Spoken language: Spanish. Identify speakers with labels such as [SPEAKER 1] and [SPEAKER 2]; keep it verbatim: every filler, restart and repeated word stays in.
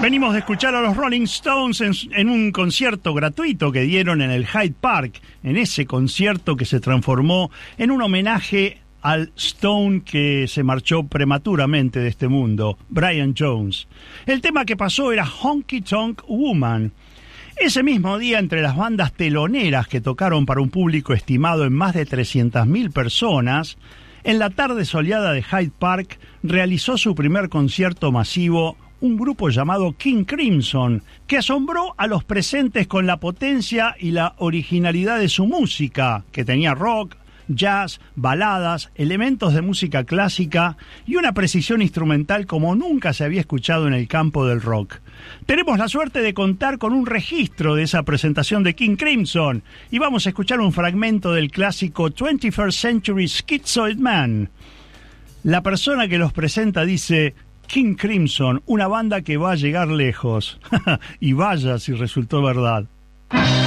[SPEAKER 1] Venimos de escuchar a los Rolling Stones en, en un concierto gratuito que dieron en el Hyde Park, en ese concierto que se transformó en un homenaje al Stone que se marchó prematuramente de este mundo, Brian Jones. El tema que pasó era Honky Tonk Woman. Ese mismo día, entre las bandas teloneras que tocaron para un público estimado en más de trescientas mil personas, en la tarde soleada de Hyde Park realizó su primer concierto masivo un grupo llamado King Crimson, que asombró a los presentes con la potencia y la originalidad de su música, que tenía rock, jazz, baladas, elementos de música clásica y una precisión instrumental como nunca se había escuchado en el campo del rock. Tenemos la suerte de contar con un registro de esa presentación de King Crimson y vamos a escuchar un fragmento del clásico twenty-first Century Schizoid Man. La persona que los presenta dice: King Crimson, una banda que va a llegar lejos. Y vaya si resultó verdad.